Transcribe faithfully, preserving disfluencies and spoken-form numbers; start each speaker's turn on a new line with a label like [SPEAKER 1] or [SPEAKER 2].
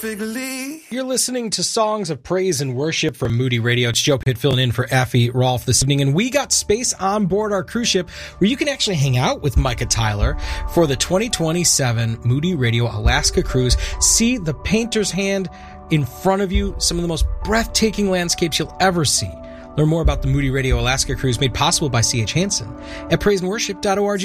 [SPEAKER 1] perfectly.
[SPEAKER 2] You're listening to Songs of Praise and Worship from Moody Radio. It's Joe Pitt filling in for Effie Rolfe this evening, and we got space on board our cruise ship where you can actually hang out with Micah Tyler for the twenty twenty-seven Moody Radio Alaska cruise. See the painter's hand in front of you, some of the most breathtaking landscapes you'll ever see. Learn more about the Moody Radio Alaska cruise made possible by C H Hansen at praise and worship dot org.